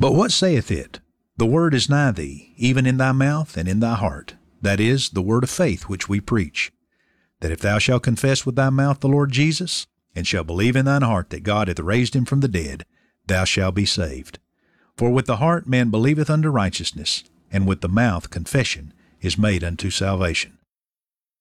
But what saith it? The word is nigh thee, even in thy mouth and in thy heart. That is, the word of faith which we preach. That if thou shalt confess with thy mouth the Lord Jesus, and shalt believe in thine heart that God hath raised him from the dead, thou shalt be saved. For with the heart man believeth unto righteousness, and with the mouth confession is made unto salvation.